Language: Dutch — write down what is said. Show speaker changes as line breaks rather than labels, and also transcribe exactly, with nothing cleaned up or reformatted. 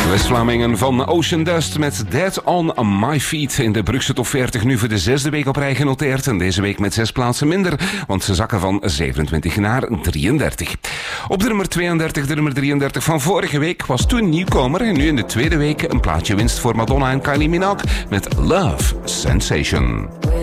West-Vlamingen van Ocean Dust met Dead on My Feet in de Brugse Top veertig, nu voor de zesde week op rij genoteerd. En deze week met zes plaatsen minder, want ze zakken van zevenentwintig naar drieëndertig. Op de nummer tweeëndertig, de nummer drieëndertig van vorige week, was toen nieuwkomer. En nu in de tweede week een plaatje winst voor Madonna en Kylie Minogue met Love Sensation.